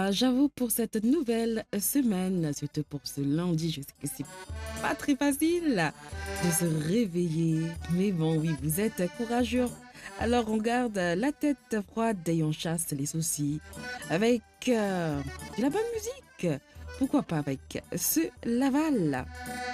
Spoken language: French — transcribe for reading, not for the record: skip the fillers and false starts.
j'avoue pour cette nouvelle semaine, surtout pour ce lundi, je sais que c'est pas très facile de se réveiller. Mais bon, oui, vous êtes courageux. Alors on garde la tête froide et on chasse les soucis avec de la bonne musique. Pourquoi pas avec ce Laval.